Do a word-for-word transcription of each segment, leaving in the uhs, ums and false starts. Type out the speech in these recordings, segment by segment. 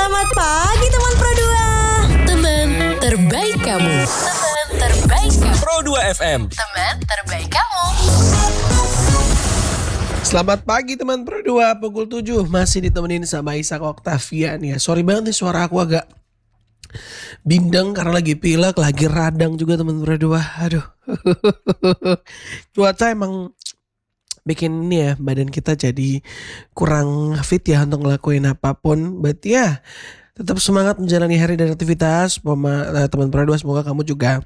Selamat pagi teman Pro dua. Teman terbaik kamu. Teman terbaik kamu. Pro dua F M. Teman terbaik kamu. Selamat pagi teman Pro dua, pukul tujuh masih ditemenin sama Ishak Octavian ya. Sorry banget nih suara aku agak bindeng karena lagi pilek, lagi radang juga teman Pro dua. Aduh. Cuaca emang bikin ini ya, badan kita jadi kurang fit ya untuk ngelakuin apapun. But ya, tetap semangat menjalani hari dan aktivitas. Pema, eh, teman Pro dua, semoga kamu juga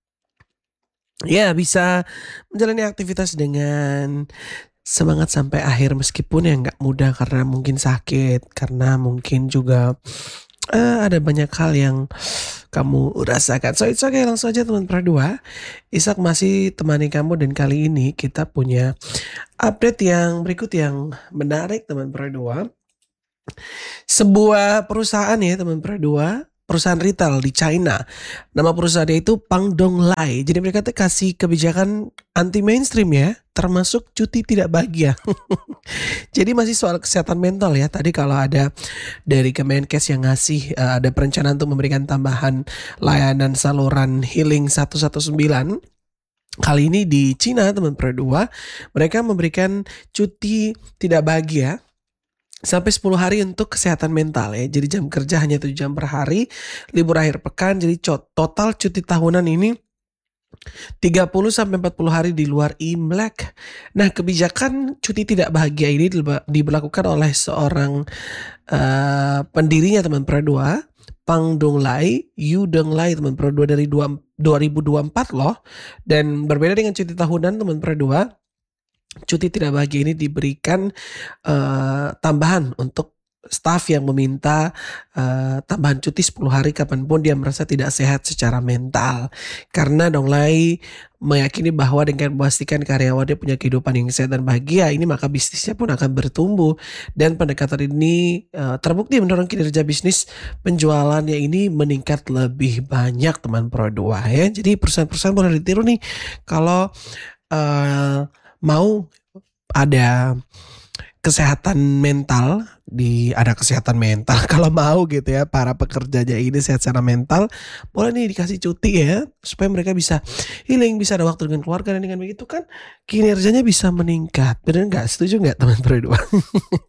ya bisa menjalani aktivitas dengan semangat sampai akhir, meskipun ya nggak mudah karena mungkin sakit, karena mungkin juga uh, ada banyak hal yang kamu rasakan. So it's okay, langsung aja teman Pro dua. Ishak masih temani kamu dan kali ini kita punya update yang berikut yang menarik teman Pro dua. Sebuah perusahaan ya teman Pro dua, perusahaan retail di China. Nama perusahaannya itu Pangdonglai. Jadi mereka tuh kasih kebijakan anti mainstream ya, termasuk cuti tidak bahagia. Jadi masih soal kesehatan mental ya. Tadi kalau ada dari Kemenkes yang ngasih uh, ada perencanaan untuk memberikan tambahan layanan saluran healing seratus sembilan belas. Kali ini di Cina teman Pro dua, mereka memberikan cuti tidak bahagia sampai sepuluh hari untuk kesehatan mental ya. Jadi jam kerja hanya tujuh jam per hari, libur akhir pekan. Jadi total cuti tahunan ini tiga puluh sampai empat puluh hari di luar Imlek. Nah, kebijakan cuti tidak bahagia ini diberlakukan oleh seorang uh, pendirinya teman Pro dua, Pangdonglai, Yu Donglai teman Pro dua dari dua ribu dua puluh empat loh. Dan berbeda dengan cuti tahunan teman Pro dua, cuti tidak bahagia ini diberikan uh, tambahan untuk staf yang meminta uh, tambahan cuti sepuluh hari kapanpun dia merasa tidak sehat secara mental. Karena Donglai meyakini bahwa dengan memastikan karyawannya punya kehidupan yang sehat dan bahagia, ini maka bisnisnya pun akan bertumbuh. Dan pendekatan ini uh, terbukti mendorong kinerja bisnis penjualannya ini meningkat lebih banyak teman Pro dua ya. Jadi perusahaan-perusahaan boleh ditiru nih kalau uh, mau ada kesehatan mental, di ada kesehatan mental kalau mau gitu ya, para pekerjanya ini sehat secara mental, boleh nih dikasih cuti ya, supaya mereka bisa healing, bisa ada waktu dengan keluarga, dan dengan begitu kan kinerjanya bisa meningkat. Bener nggak? Setuju nggak teman Pro dua?